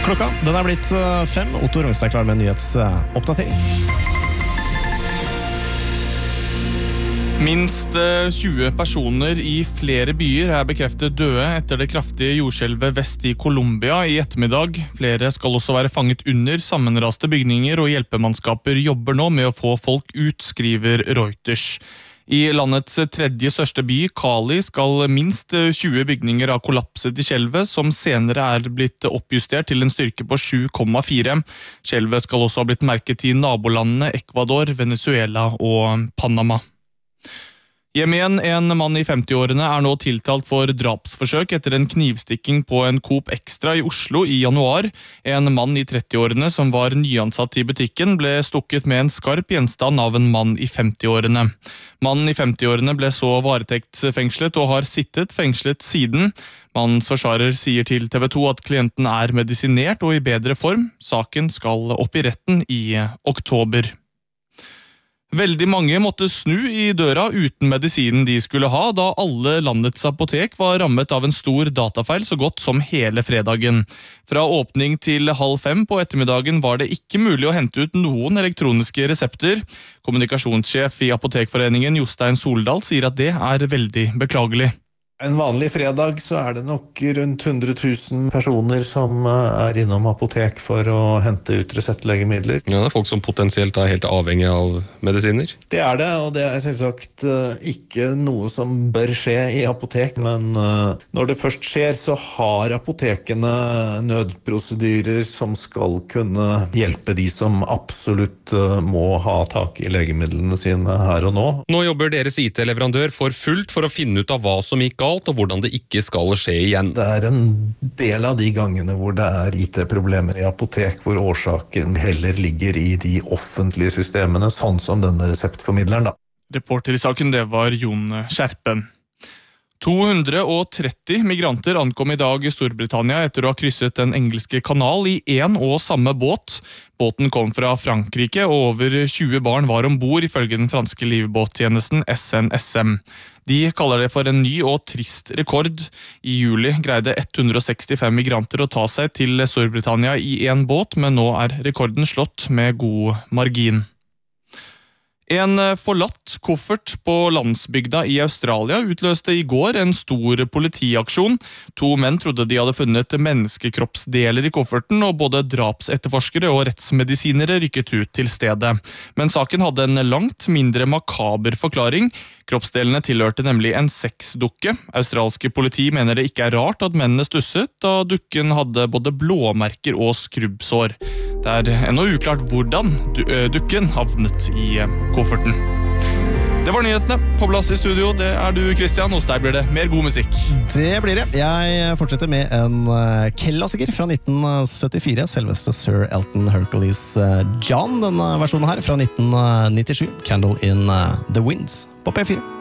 Klokka, den er blitt 5. Otto Rungstad er klar med en nyhetsoppdatering. Minst 20 personer i flere byer er bekreftet døde etter det kraftige jordskjelvet vest i Colombia i ettermiddag. Flere skal også være fanget under sammenraste bygninger, og hjelpemannskaper jobber nå med å få folk ut, skriver Reuters. I landets tredje største by, Cali, skal minst 20 bygninger ha kollapset i skjelvet, som senere er blitt oppjustert til en styrke på 7,4. Skjelvet skal også ha blitt merket i nabolandene Ecuador, Venezuela og Panama. Hjem igjen, en mann i 50-årene er nå tiltalt for drapsforsøk etter en knivstikking på en Coop Extra i Oslo i januar. En mann i 30-årene som var nyansatt i butikken ble stukket med en skarp gjenstand av en mann i 50-årene. Mannen i 50-årene ble så varetektsfengslet og har sittet fengslet siden. Mannens forsvarer sier til TV 2 at klienten er medisinert og i bedre form. Saken skal opp i retten i oktober. Veldig mange måtte snu i døra uten medisinen de skulle ha, da alle landets apotek var rammet av en stor datafeil så godt som hele fredagen. Fra åpning til 4:30 på ettermiddagen var det ikke mulig å hente ut noen elektroniske resepter. Kommunikasjonssjef i Apotekforeningen, Jostein Soldal, sier at det er veldig beklagelig. En vanlig fredag så er det nok rundt 100 000 personer som er innom apotek for å hente ut reseptlegemidler. Ja, det er folk som potensielt er helt avhengig av medisiner. Det er det, og det er selvsagt ikke noe som bør skje i apotek, men når det først skjer så har apotekene nødprosedyrer som skal kunne hjelpe de som absolutt må ha tak i legemidlene sine her og nå. Nå jobber deres IT-leverandør for fullt for å finne ut av hva som gikk galt, og hvordan det ikke skal skje igjen. Det er en del av de gangene hvor det er IT-problemer i apotek, hvor årsaken heller ligger i de offentlige systemene, sånn som denne reseptformidleren da. Reporter i saken, det var Jon Skjerpen. 230 migranter ankom i dag i Storbritannia etter å ha krysset den engelske kanal i en og samme båt. Båten kom fra Frankrike, og over 20 barn var ombord, ifølge den franske livbåttjenesten SNSM. De kaller det for en ny og trist rekord. I juli greide 165 migranter å ta seg til Storbritannia i en båt, men nå er rekorden slått med god margin. En forlatt koffert på landsbygda i Australia utløste i går en stor politiaksjon. 2 menn trodde de hadde funnet menneskekroppsdeler i kofferten, og både drapsetterforskere og rettsmedisinere rykket ut til stedet. Men saken hadde en langt mindre makaber forklaring. Kroppsdelene tilhørte nemlig en sexdukke. Australske politi mener det ikke er rart at mennene stusset, da dukken hadde både blåmerker og skrubbsår. Det er ennå uklart hvordan dukken havnet i kofferten. Det var nyhetene. På plass i studio, det er du, Christian. Hos deg blir det mer god musikk. Det blir det. Jeg fortsetter med en klassiker fra 1974, selveste Sir Elton Hercules John. Denne versjonen her fra 1997, Candle in the Wind på P4.